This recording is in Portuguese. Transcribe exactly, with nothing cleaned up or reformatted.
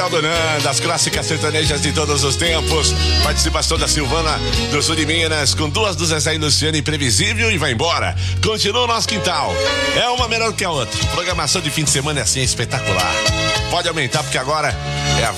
Quintal do Nanda, as clássicas sertanejas de todos os tempos. Participação da Silvana do sul de Minas, com duas do Zezé e Luciano, Imprevisível e Vai Embora. Continua o nosso quintal. É uma melhor que a outra. Programação de fim de semana é assim, espetacular. Pode aumentar, porque agora é a